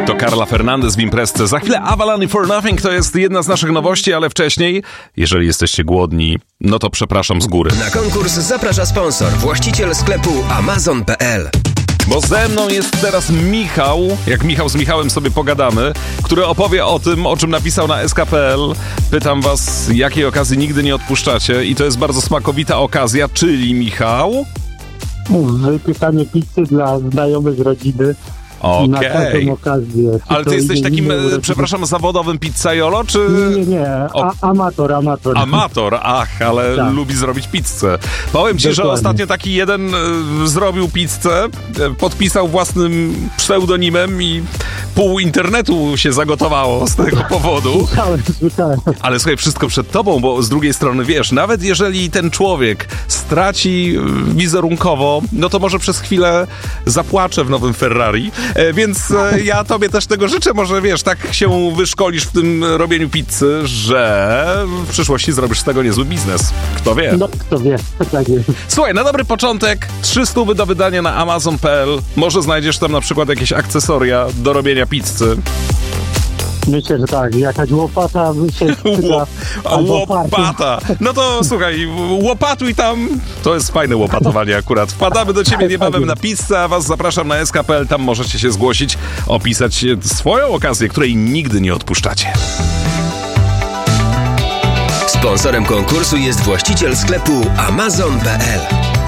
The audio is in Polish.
To Carla Fernandez w imprezce. Za chwilę Avalon for Nothing to jest jedna z naszych nowości, ale wcześniej, jeżeli jesteście głodni, no to przepraszam z góry. Na konkurs zaprasza sponsor, właściciel sklepu Amazon.pl. Bo ze mną jest teraz Michał, jak Michał z Michałem sobie pogadamy, który opowie o tym, o czym napisał na sk.pl. Pytam was, jakiej okazji nigdy nie odpuszczacie i to jest bardzo smakowita okazja, czyli Michał? Wypiekanie pizzy dla znajomych rodziny. Na taką okazję. Ale ty jesteś takim, przepraszam, zawodowym pizzaiolo, czy... Nie. Amator. Amator, ale tak. Lubi zrobić pizzę. Powiem ci, że ostatnio taki jeden zrobił pizzę, podpisał własnym pseudonimem i pół internetu się zagotowało z tego powodu. Słyszałem. Ale słuchaj, wszystko przed tobą, bo z drugiej strony, wiesz, nawet jeżeli ten człowiek straci wizerunkowo, no to może przez chwilę zapłacze w nowym Ferrari. Więc ja tobie też tego życzę, może wiesz, tak się wyszkolisz w tym robieniu pizzy, że w przyszłości zrobisz z tego niezły biznes. Kto wie? No, kto wie, tak jest. Słuchaj, na dobry początek 300 do wydania na Amazon.pl. Może znajdziesz tam na przykład jakieś akcesoria do robienia pizzy. Myślę, że tak, jakaś łopata się przyda. Łopata! No to słuchaj, łopatuj tam. To jest fajne łopatowanie akurat. Wpadamy do ciebie niebawem na pizzę, a was zapraszam na sk.pl. Tam możecie się zgłosić, opisać swoją okazję, której nigdy nie odpuszczacie. Sponsorem konkursu jest właściciel sklepu Amazon.pl.